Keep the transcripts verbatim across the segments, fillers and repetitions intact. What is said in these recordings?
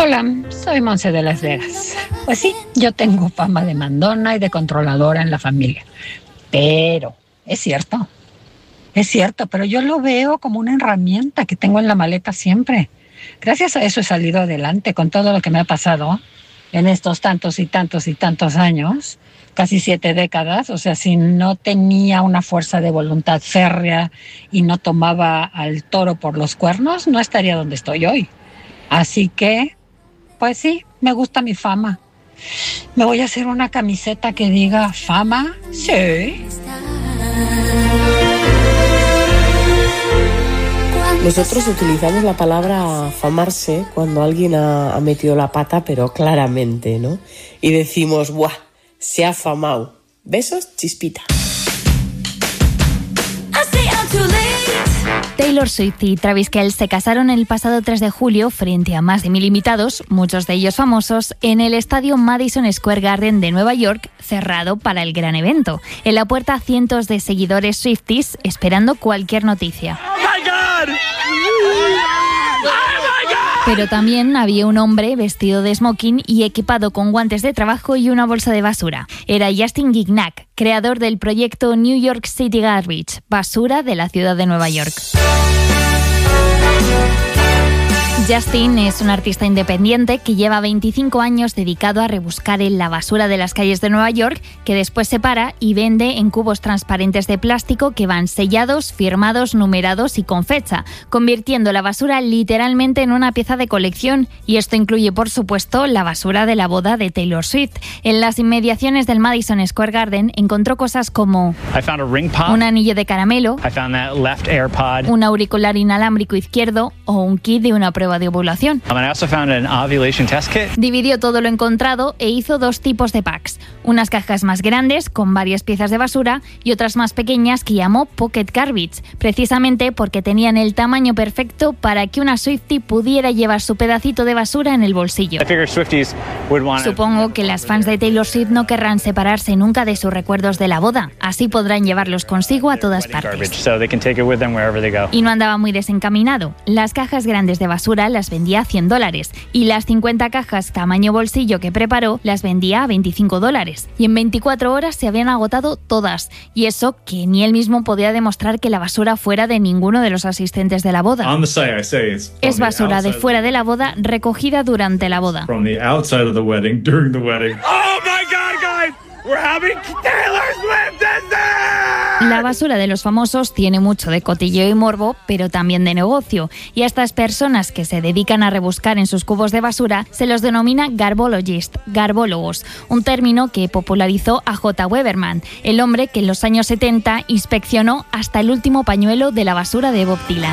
Hola, soy Monse de Las Vegas. Pues sí, yo tengo fama de mandona y de controladora en la familia. Pero, es cierto, es cierto, pero yo lo veo como una herramienta que tengo en la maleta siempre. Gracias a eso he salido adelante con todo lo que me ha pasado en estos tantos y tantos y tantos años, casi siete décadas. O sea, si no tenía una fuerza de voluntad férrea y no tomaba al toro por los cuernos, no estaría donde estoy hoy. Así que, pues sí, me gusta mi fama. Me voy a hacer una camiseta que diga fama, sí. Nosotros utilizamos la palabra famarse cuando alguien ha, ha metido la pata, pero claramente, ¿no? Y decimos, ¡buah! Se ha famado. Besos, Chispita. Taylor Swift y Travis Kelce se casaron el pasado tres de julio frente a más de mil invitados, muchos de ellos famosos, en el estadio Madison Square Garden de Nueva York, cerrado para el gran evento. En la puerta, cientos de seguidores Swifties esperando cualquier noticia. ¡Oh, my God! Pero también había un hombre vestido de smoking y equipado con guantes de trabajo y una bolsa de basura. Era Justin Gignac, creador del proyecto New York City Garbage, basura de la ciudad de Nueva York. Justin es un artista independiente que lleva veinticinco años dedicado a rebuscar en la basura de las calles de Nueva York, que después separa y vende en cubos transparentes de plástico que van sellados, firmados, numerados y con fecha, convirtiendo la basura literalmente en una pieza de colección. Y esto incluye, por supuesto, la basura de la boda de Taylor Swift. En las inmediaciones del Madison Square Garden encontró cosas como un anillo de caramelo, un auricular inalámbrico izquierdo o un kit de una prueba de ovulación. Dividió todo lo encontrado e hizo dos tipos de packs. Unas cajas más grandes con varias piezas de basura y otras más pequeñas que llamó Pocket Garbage, precisamente porque tenían el tamaño perfecto para que una Swiftie pudiera llevar su pedacito de basura en el bolsillo. Supongo que las fans de Taylor Swift no querrán separarse nunca de sus recuerdos de la boda, así podrán llevarlos consigo a todas partes. Y no andaba muy desencaminado. Las cajas grandes de basura las vendía a cien dólares y las cincuenta cajas tamaño bolsillo que preparó las vendía a veinticinco dólares. Y en veinticuatro horas se habían agotado todas. Y eso que ni él mismo podía demostrar que la basura fuera de ninguno de los asistentes de la boda. Es basura de fuera de la boda recogida durante la boda. La basura de los famosos tiene mucho de cotilleo y morbo, pero también de negocio. Y a estas personas que se dedican a rebuscar en sus cubos de basura se los denomina garbologist, garbólogos, un término que popularizó a J. Weberman, el hombre que en los años setenta inspeccionó hasta el último pañuelo de la basura de Bob Dylan.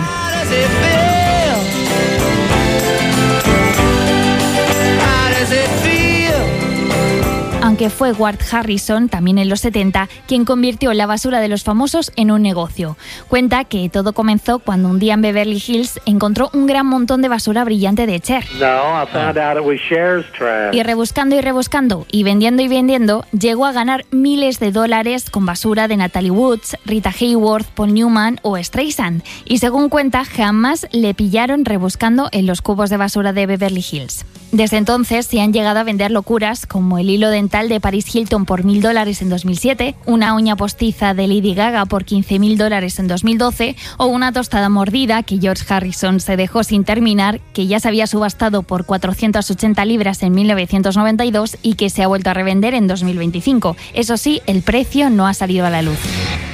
Aunque fue Ward Harrison, también en los setenta, quien convirtió la basura de los famosos en un negocio. Cuenta que todo comenzó cuando un día en Beverly Hills encontró un gran montón de basura brillante de Cher. No, I found out it was Cher's trash. Y rebuscando y rebuscando, y vendiendo y vendiendo, llegó a ganar miles de dólares con basura de Natalie Woods, Rita Hayworth, Paul Newman o Streisand. Y según cuenta, jamás le pillaron rebuscando en los cubos de basura de Beverly Hills. Desde entonces se han llegado a vender locuras como el hilo dental de Paris Hilton por mil dólares en dos mil siete, una uña postiza de Lady Gaga por quince mil dólares en dos mil doce o una tostada mordida que George Harrison se dejó sin terminar, que ya se había subastado por cuatrocientas ochenta libras en mil novecientos noventa y dos y que se ha vuelto a revender en dos mil veinticinco. Eso sí, el precio no ha salido a la luz.